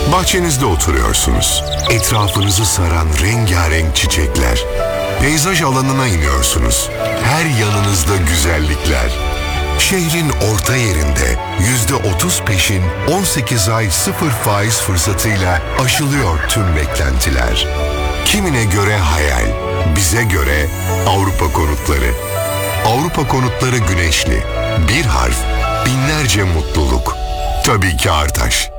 Bahçenizde oturuyorsunuz. Etrafınızı saran rengarenk çiçekler. Peyzaj alanına iniyorsunuz. Her yanınızda güzellikler. Şehrin orta yerinde %30 peşin 18 ay 0 faiz fırsatıyla aşılıyor tüm beklentiler. Kimine göre hayal, bize göre Avrupa Konutları. Avrupa Konutları Güneşli. Bir harf, binlerce mutluluk. Tabii ki Artaş.